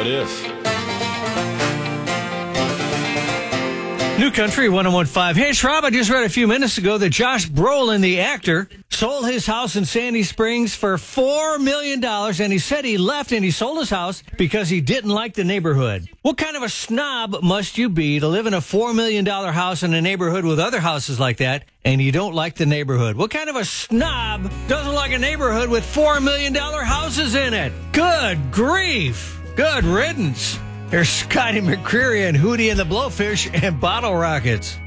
What If? New Country 101.5. Hey, Schraub, I just read a few minutes ago that Josh Brolin, the actor, sold his house in Sandy Springs for $4 million, and he said he left and he sold his house because he didn't like the neighborhood. What kind of a snob must you be to live in a $4 million house in a neighborhood with other houses like that, and you don't like the neighborhood? What kind of a snob doesn't like a neighborhood with $4 million houses in it? Good grief. Good riddance. There's Scotty McCreery and Hootie and the Blowfish and Bottle Rockets.